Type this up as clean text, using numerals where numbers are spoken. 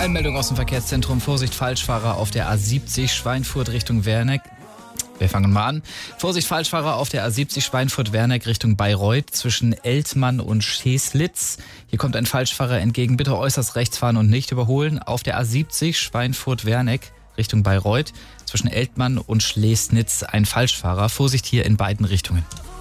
Meldung aus dem Verkehrszentrum. Vorsicht, Falschfahrer auf der A70 Schweinfurt Richtung Werneck. Wir fangen mal an. Vorsicht, Falschfahrer auf der A70 Schweinfurt-Werneck Richtung Bayreuth zwischen Eltmann und Scheslitz. Hier kommt ein Falschfahrer entgegen. Bitte äußerst rechts fahren und nicht überholen. Auf der A70 Schweinfurt-Werneck Richtung Bayreuth zwischen Eltmann und Schlesnitz ein Falschfahrer. Vorsicht hier in beiden Richtungen.